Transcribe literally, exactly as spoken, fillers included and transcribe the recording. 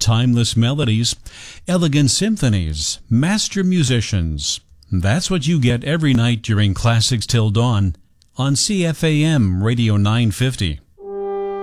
timeless melodies, elegant symphonies, master musicians. That's what you get every night during Classics Till Dawn on C F A M Radio nine fifty.